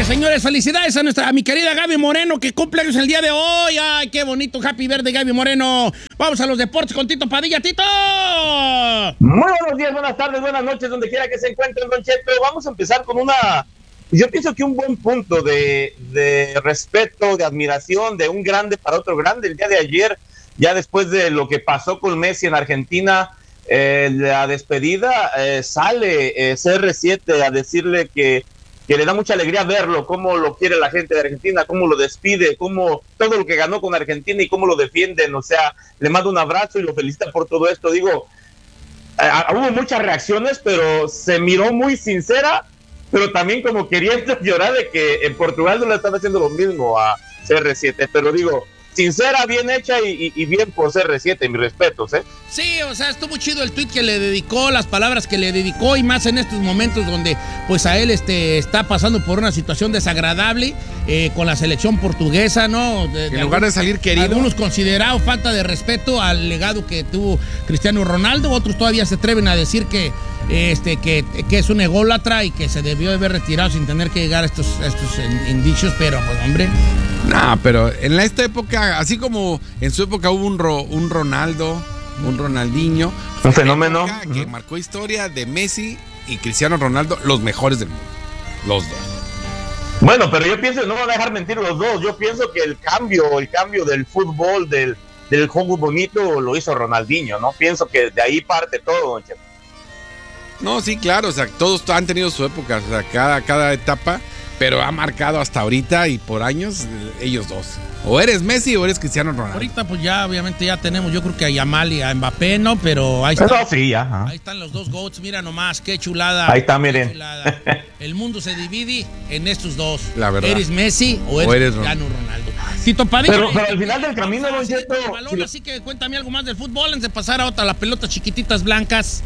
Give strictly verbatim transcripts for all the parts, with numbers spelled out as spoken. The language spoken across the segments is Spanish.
señores, felicidades a nuestra, a mi querida Gaby Moreno, que cumple años el día de hoy. Ay, qué bonito, happy birthday, Gaby Moreno. Vamos a los deportes con Tito Padilla. ¡Tito! Muy buenos días, buenas tardes, buenas noches, donde quiera que se encuentren, Don Cheto. Vamos a empezar con una, yo pienso que un buen punto de, de respeto, de admiración, de un grande para otro grande. El día de ayer, ya después de lo que pasó con Messi en Argentina, eh, la despedida, eh, sale eh, C R siete a decirle que que le da mucha alegría verlo, cómo lo quiere la gente de Argentina, cómo lo despide, cómo todo lo que ganó con Argentina y cómo lo defienden. O sea, le mando un abrazo y lo felicita por todo esto. Digo, eh, hubo muchas reacciones, pero se miró muy sincera, pero también como queriendo llorar de que en Portugal no le están haciendo lo mismo a C R siete, pero digo, sincera, bien hecha y, y, y bien por C R siete, mis respetos, ¿eh? Sí, o sea, estuvo chido el tweet que le dedicó, las palabras que le dedicó, y más en estos momentos donde pues a él este, está pasando por una situación desagradable eh, con la selección portuguesa, ¿no? De, en de lugar algunos, de salir querido. Algunos considerados falta de respeto al legado que tuvo Cristiano Ronaldo, otros todavía se atreven a decir que, este, que, que es un ególatra y que se debió de haber retirado sin tener que llegar a estos, a estos indicios, pero pues hombre... No, pero en esta época, así como en su época hubo un, Ro, un Ronaldo, un Ronaldinho, un fenómeno que uh-huh. marcó historia de Messi y Cristiano Ronaldo, los mejores del mundo, los dos. Bueno, pero yo pienso, no van a dejar mentir los dos, yo pienso que el cambio, el cambio del fútbol, del, del juego bonito, lo hizo Ronaldinho, ¿no? Pienso que de ahí parte todo, don Cheto. No, sí, claro, o sea, todos han tenido su época, o sea, cada, cada etapa... Pero ha marcado hasta ahorita y por años ellos dos. O eres Messi o eres Cristiano Ronaldo. Ahorita pues ya obviamente ya tenemos, yo creo que a Yamal y a Mbappé, ¿no? Pero ahí están, Eso sí, ya. Ahí están los dos GOATs, mira nomás, qué chulada. Ahí está, miren. Chulada. El mundo se divide en estos dos. La verdad. ¿Eres Messi o eres, o eres Cristiano Ronaldo? Tito Padilla. Pero, pero al final del camino, don Cheto. Si así que cuéntame algo más del fútbol antes de pasar a otra, las pelotas chiquititas blancas.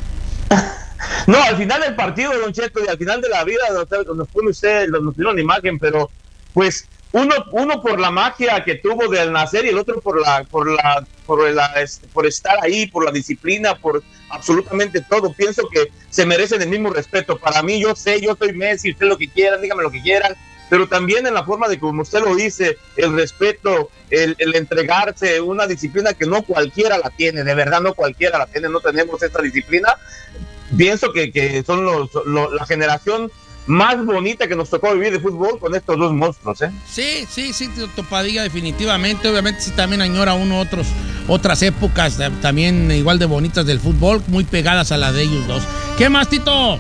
No, al final del partido, don Cheto, y al final de la vida, nos pone usted, nos dio una imagen, pero pues uno, uno por la magia que tuvo de al nacer y el otro por la, por la, por la, por estar ahí, por la disciplina, por absolutamente todo. Pienso que se merecen el mismo respeto. Para mí, yo sé, yo soy Messi, usted lo que quieran, dígame lo que quieran, pero también en la forma de como usted lo dice, el respeto, el, el entregarse, una disciplina que no cualquiera la tiene, de verdad no cualquiera la tiene, no tenemos esta disciplina. Pienso que, que son los, los, la generación más bonita que nos tocó vivir de fútbol con estos dos monstruos, ¿eh? Sí, sí, sí, Tito Padilla, definitivamente. Obviamente sí también añora uno otros, otras épocas también igual de bonitas del fútbol, muy pegadas a la de ellos dos. ¿Qué más, Tito?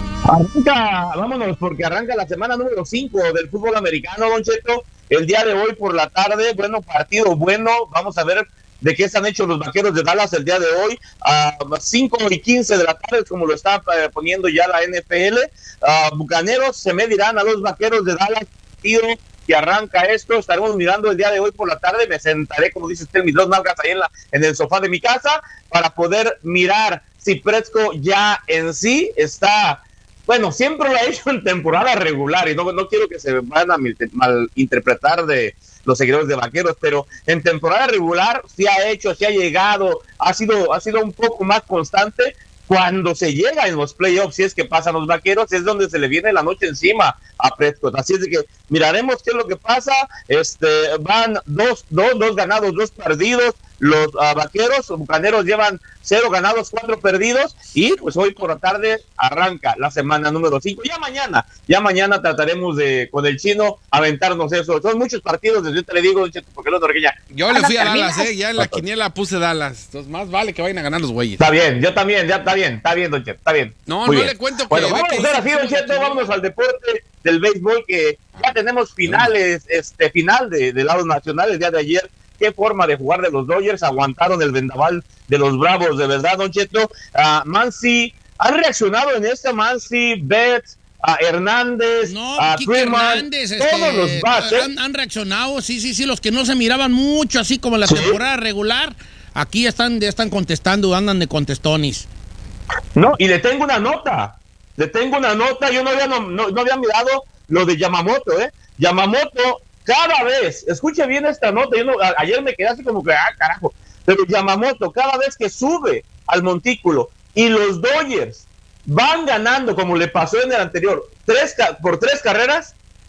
Arranca, vámonos, porque arranca la semana número cinco del fútbol americano, don Cheto. El día de hoy por la tarde, bueno, partido bueno, vamos a ver de qué están hechos los Vaqueros de Dallas el día de hoy, a cinco y quince de la tarde, como lo está eh, poniendo ya la N F L. Uh, Bucaneros se medirán a los Vaqueros de Dallas, partido que arranca esto, estaremos mirando el día de hoy por la tarde, me sentaré, como dice usted, mis dos nalgas ahí en, la, en el sofá de mi casa, para poder mirar si Prescott ya en sí está... Bueno, siempre lo ha hecho en temporada regular y no, no quiero que se van a malinterpretar de los seguidores de Vaqueros, pero en temporada regular sí ha hecho, sí ha llegado, ha sido, ha sido un poco más constante. Cuando se llega en los playoffs, si es que pasan los Vaqueros, es donde se le viene la noche encima a Prescott. Así es de que miraremos qué es lo que pasa. Este, van dos, dos, dos ganados, dos perdidos. Los uh, Vaqueros, los Bucaneros llevan cero ganados, cuatro perdidos, y pues hoy por la tarde arranca la semana número cinco. Ya mañana, ya mañana trataremos de, con el Chino, aventarnos eso. Son muchos partidos, yo te le digo, porque los ya. Yo le fui a Dallas, eh, ya en la quiniela puse Dallas. Entonces más vale que vayan a ganar los güeyes. Está bien, yo también, ya está bien, está bien, don Cheto, está bien. No, Muy no bien. le cuento que... Bueno, vamos a hacer así, don Cheto, vámonos al deporte del béisbol, que ya tenemos finales, este final de, de lados nacionales el día de ayer. Qué forma de jugar de los Dodgers, aguantaron el vendaval de los Bravos, de verdad, don Cheto. Uh, Mansi, han reaccionado en esta Mansi, Betts, a Hernández, no, a Kike Freeman, Hernández, todos este, los bats, ¿eh? han, han reaccionado, sí, sí, sí, los que no se miraban mucho, así como en la ¿Sí? temporada regular, aquí están, ya están contestando, andan de contestonis. No, y le tengo una nota, le tengo una nota, yo no había, no, no, no había mirado lo de Yamamoto, ¿eh? Yamamoto, cada vez, escuche bien esta nota, yo no, a, ayer me quedé así como que, ah, carajo, pero Yamamoto, cada vez que sube al montículo y los Dodgers van ganando, como le pasó en el anterior, tres, por tres carreras,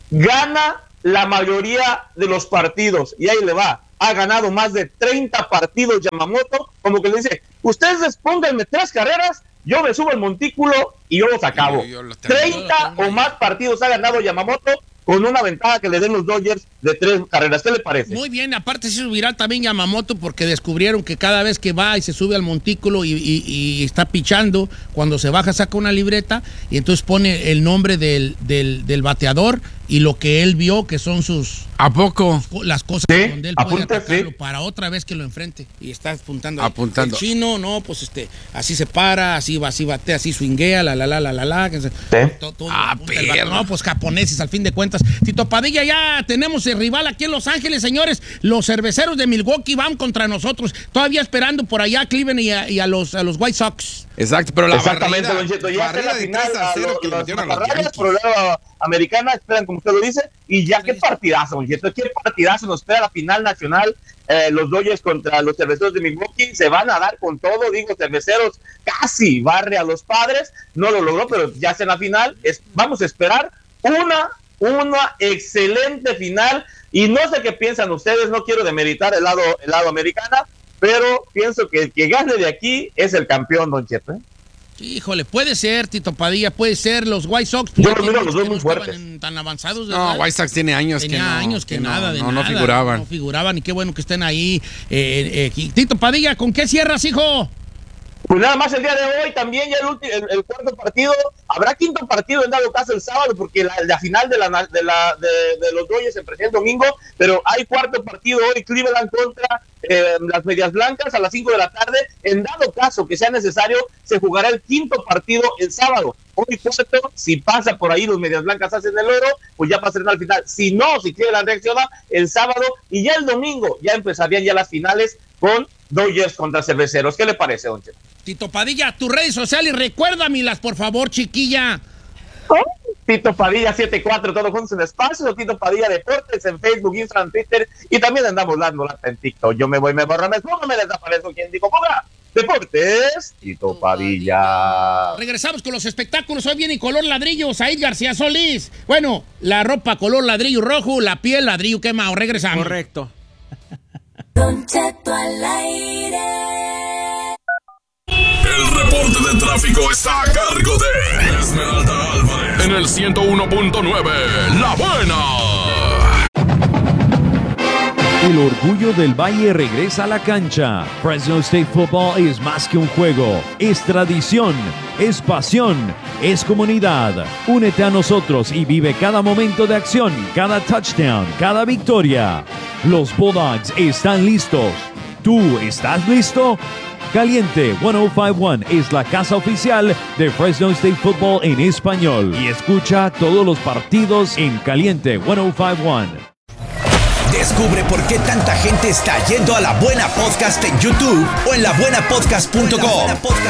gana la mayoría de los partidos, y ahí le va, ha ganado más de treinta partidos Yamamoto, como que le dice, ustedes pónganme tres carreras, yo me subo al montículo y yo los acabo. Yo, yo los treinta o más partidos ha ganado Yamamoto, con una ventaja que le den los Dodgers de tres carreras. ¿Qué le parece? Muy bien, aparte se subirá también Yamamoto porque descubrieron que cada vez que va y se sube al montículo y, y, y está pichando, cuando se baja saca una libreta y entonces pone el nombre del, del, del bateador y lo que él vio, que son sus... ¿A poco? Las cosas ¿Sí? donde él puede Apunta, atacarlo sí. para otra vez que lo enfrente. Y está apuntando. Apuntando. El chino, no, pues este, así se para, así va, así batea, así swinguea, la, la, la, la, la, la. Que se, ¿Sí? todo, todo Ah, perro. No, pues japoneses, al fin de cuentas. Tito Padilla, ya tenemos el rival aquí en Los Ángeles, señores. Los cerveceros de Milwaukee van contra nosotros. Todavía esperando por allá a Cleveland y a, y a, los, a los White Sox. Exacto, pero la Exactamente, barrida, Don Cheto, ya está la de final, tres a cero a que le los, metieron los a los Rayas, Yankees. por el lado americana, esperan como usted lo dice, y ya qué partidazo, Don Cheto, qué partidazo nos espera la final nacional, eh, los Dodgers contra los cerveceros de Milwaukee, se van a dar con todo, digo, cerveceros casi barre a los Padres, no lo logró, pero ya está en la final, es, vamos a esperar una, una excelente final, y no sé qué piensan ustedes, no quiero demeritar el lado, el lado americana, pero pienso que el que gane de aquí es el campeón, Don Cheto, ¿eh? Híjole, puede ser, Tito Padilla, puede ser. Los White Sox. Yo los miro, los veo muy no fuertes. En, tan avanzados. No, White Sox tiene años Tenía que no. años que, que nada, no, de no, nada. No figuraban. No figuraban, y qué bueno que estén ahí. Eh, eh, Tito Padilla, ¿con qué cierras, hijo? Pues nada más el día de hoy, también ya el, último, el, el cuarto partido, habrá quinto partido en dado caso el sábado, porque la, la final de, la, de, la, de, de los Dodgers se presenta el domingo, pero hay cuarto partido hoy, Cleveland contra eh, las Medias Blancas a las cinco de la tarde, en dado caso que sea necesario, se jugará el quinto partido el sábado. Hoy cuarto, si pasa por ahí los Medias Blancas hacen el oro, pues ya pasarán al final. Si no, si Cleveland reacciona el sábado, y ya el domingo ya empezarían ya las finales con Dodgers contra Cerveceros. ¿Qué le parece, Don Cheto? Tito Padilla, tus redes sociales, recuérdamelas, por favor, chiquilla. Oh, Tito Padilla setenta y cuatro, todos juntos en espacio, Tito Padilla Deportes en Facebook, Instagram, Twitter, y también andamos dando lata en TikTok. Yo me voy, me borro, me pongo, me desaparezco. ¿Quién dijo? ¡Ponga! Deportes, Tito Padilla. Regresamos con los espectáculos. Hoy viene color ladrillo, Said García Solís. Bueno, la ropa color ladrillo rojo, la piel ladrillo quemado. Regresamos. Correcto. Don Cheto al aire. El reporte de tráfico está a cargo de Esmeralda Álvarez en el ciento uno punto nueve, La Buena. El orgullo del Valle regresa a la cancha. Fresno State Football es más que un juego, es tradición, es pasión, es comunidad. Únete a nosotros y vive cada momento de acción, cada touchdown, cada victoria. Los Bulldogs están listos. ¿Tú estás listo? Caliente ciento cincuenta y uno es la casa oficial de Fresno State Football en español. Y escucha todos los partidos en Caliente ciento cincuenta y uno. Descubre por qué tanta gente está yendo a La Buena Podcast en YouTube o en la buena podcast punto com.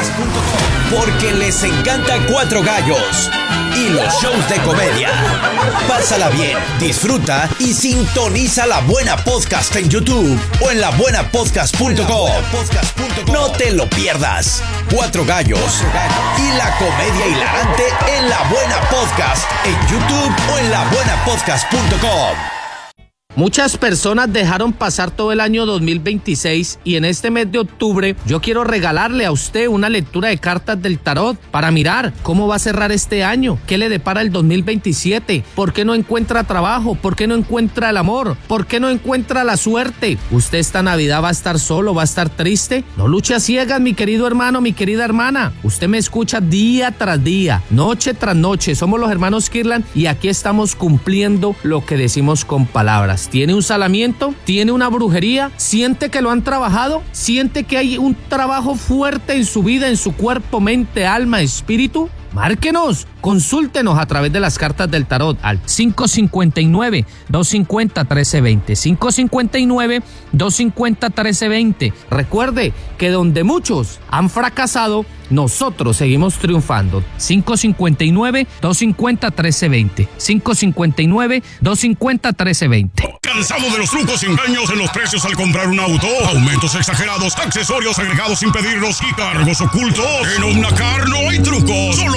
Porque les encanta Cuatro Gallos y los shows de comedia. Pásala bien, disfruta y sintoniza La Buena Podcast en YouTube o en la buena podcast punto com. No te lo pierdas. Cuatro Gallos y la comedia hilarante en La Buena Podcast en YouTube o en la buena podcast punto com. Muchas personas dejaron pasar todo el año dos mil veintiséis y en este mes de octubre yo quiero regalarle a usted una lectura de cartas del tarot para mirar cómo va a cerrar este año, qué le depara el dos mil veintisiete, por qué no encuentra trabajo, por qué no encuentra el amor, por qué no encuentra la suerte. Usted esta Navidad va a estar solo, va a estar triste. No luche a ciegas, mi querido hermano, mi querida hermana. Usted me escucha día tras día, noche tras noche. Somos los hermanos Kirlan y aquí estamos cumpliendo lo que decimos con palabras. ¿Tiene un salamiento? ¿Tiene una brujería? ¿Siente que lo han trabajado? ¿Siente que hay un trabajo fuerte en su vida, en su cuerpo, mente, alma, espíritu? Márquenos, consúltenos a través de las cartas del tarot al cinco cinco nueve, dos cinco cero, uno tres dos cero, cinco cinco nueve, dos cinco cero, uno tres dos cero. Recuerde que donde muchos han fracasado, nosotros seguimos triunfando. cinco cinco nueve, dos cinco cero, uno tres dos cero, cinco cinco nueve, dos cinco cero, uno tres dos cero. ¿Cansado de los trucos y engaños en los precios al comprar un auto? Aumentos exagerados, accesorios agregados sin pedirlos y cargos ocultos. En Omnacar no hay trucos, solo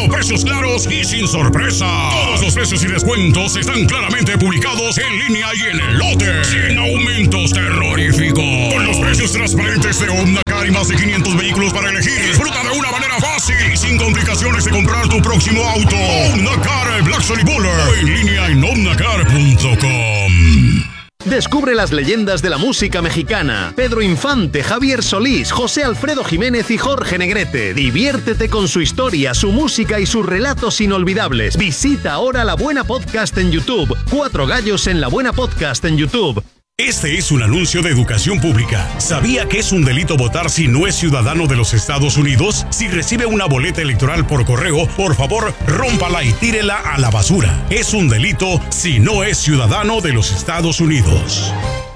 pero precios claros y sin sorpresa. Todos los precios y descuentos están claramente publicados en línea y en el lote, sin aumentos terroríficos. Con los precios transparentes de Omnacar y más de quinientos vehículos para elegir, disfruta de una manera fácil y sin complicaciones de comprar tu próximo auto. Omnacar Black Sunny Bowler, o en línea en omnacar punto com. Descubre las leyendas de la música mexicana. Pedro Infante, Javier Solís, José Alfredo Jiménez y Jorge Negrete. Diviértete con su historia, su música y sus relatos inolvidables. Visita ahora La Buena Podcast en YouTube. Cuatro Gallos en La Buena Podcast en YouTube. Este es un anuncio de educación pública. ¿Sabía que es un delito votar si no es ciudadano de los Estados Unidos? Si recibe una boleta electoral por correo, por favor, rómpala y tírela a la basura. Es un delito si no es ciudadano de los Estados Unidos.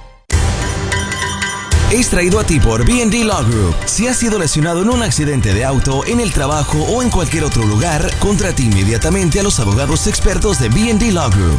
Es traído a ti por B and D Law Group. Si has sido lesionado en un accidente de auto, en el trabajo o en cualquier otro lugar, contrata inmediatamente a los abogados expertos de B and D Law Group.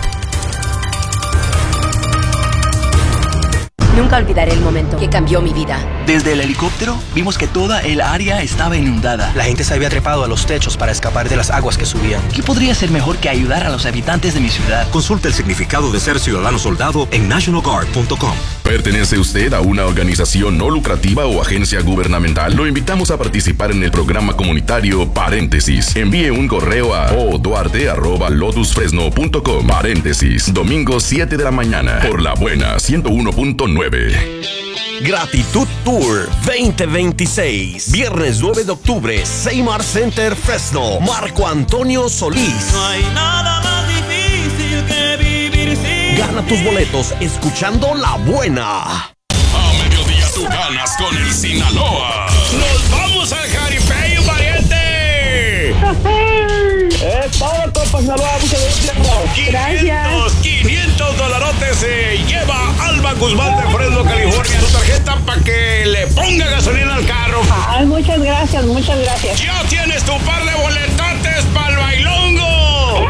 Nunca olvidaré el momento que cambió mi vida. Desde el helicóptero vimos que toda el área estaba inundada. La gente se había trepado a los techos para escapar de las aguas que subían. ¿Qué podría ser mejor que ayudar a los habitantes de mi ciudad? Consulta el significado de ser ciudadano soldado en national guard punto com. ¿Pertenece usted a una organización no lucrativa o agencia gubernamental? Lo invitamos a participar en el programa comunitario Paréntesis. Envíe un correo a o duarte arroba lotus fresno punto com. Paréntesis, domingo siete de la mañana, por La Buena ciento uno punto nueve. Gratitud Tour veinte veintiséis. Viernes nueve de octubre, Seymar Center Fresno. Marco Antonio Solís. No hay nada más difícil que vivir sin. Gana tus boletos escuchando La Buena. A mediodía tú ganas con el Sinaloa. ¡Nos vamos al jaripeo, pariente! ¡Es todo, compa Sinaloa! ¡Muchas gracias! ¡Gracias! quinientos dolarotes se lleva Alba Guzmán de Fresno, California. Su tarjeta para que le ponga gasolina al carro. Ay, muchas gracias, muchas gracias. ¡Ya tienes tu par de boletotes para el bailongo!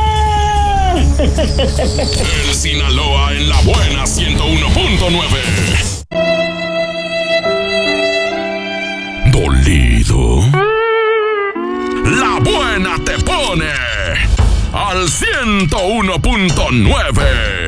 El Sinaloa en La Buena ciento uno punto nueve. ¿Dolido? La Buena te pone al ciento uno punto nueve.